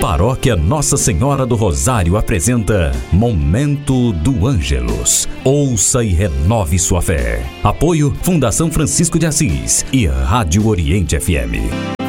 Paróquia Nossa Senhora do Rosário apresenta Momento do Ângelus. Ouça e renove sua fé. Apoio Fundação Francisco de Assis e Rádio Oriente FM.